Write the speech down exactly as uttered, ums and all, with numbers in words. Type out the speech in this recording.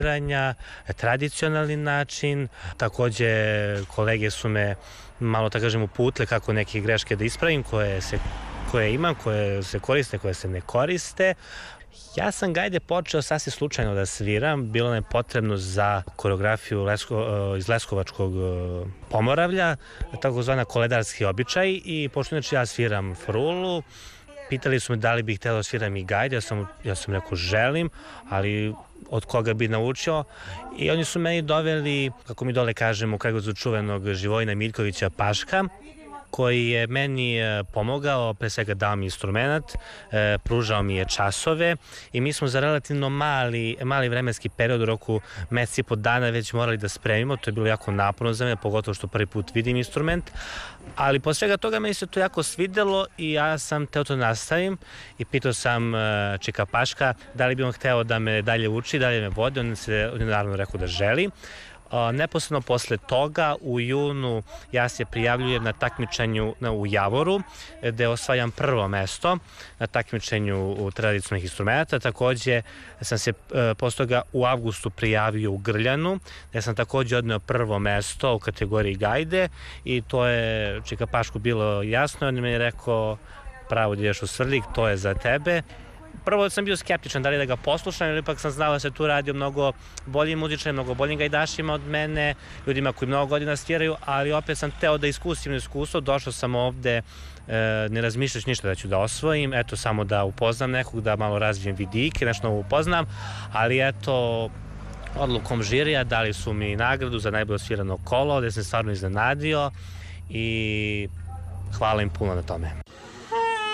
sviranja, tradicionalni način. Takođe, kolege su me malo, tako kažem, uputile kako neke greške da ispravim koje se koje imam, koje se koriste, koje se ne koriste. Ja sam gajde počeo sasvim slučajno da sviram, bilo je potrebno za koreografiju Lesko, iz Leskovačkog Pomoravlja, takozvana koledarski običaj, i pošto inače ja sviram frulu, pitali su me da li bih hteo da sviram i gajde, ja sam, ja sam rekao želim, ali od koga bi naučio, i oni su meni doveli, kako mi dole kažemo, Kragujevcu čuvenog Živojina Miljkovića Paška, koji je meni pomogao, pre svega dao mi instrument, pružao mi je časove, i mi smo za relativno mali, mali vremenski period, u roku mesec i po dana već morali da spremimo. To je bilo jako naporno za mene, pogotovo što prvi put vidim instrument, ali posle svega toga meni se to jako svidelo i ja sam teo to nastavim i pitao sam Čika Paška da li bi on hteo da me dalje uči, da li me vodi. On se on je naravno rekao da želi. Neposredno posle toga, u junu, ja se prijavljujem na takmičenju u Javoru, gde osvajam prvo mesto na takmičenju tradicionalnih instrumenta. Takođe sam se posle toga u avgustu prijavio u Grljanu, gde sam takođe odneo prvo mesto u kategoriji gajde, i to je Čika Pašku bilo jasno. On mi je rekao: pravo da ideš u Svrljig, to je za tebe. Prvo sam bio skeptičan da li da ga poslušam, jer ipak sam znao da se tu radi o mnogo boljim muzičarima, mnogo boljim gajdašima od mene, ljudima koji mnogo godina sviraju, ali opet sam teo da iskusim iskustvo. Došao sam ovde, ne razmišljaš ništa da ću da osvojim, eto samo da upoznam nekog, da malo razvijem vidike, nešto novo upoznam, ali eto, odlukom žirija dali su mi nagradu za najbolje svirano kolo, gde sam stvarno iznenadio i hvala im puno na tome.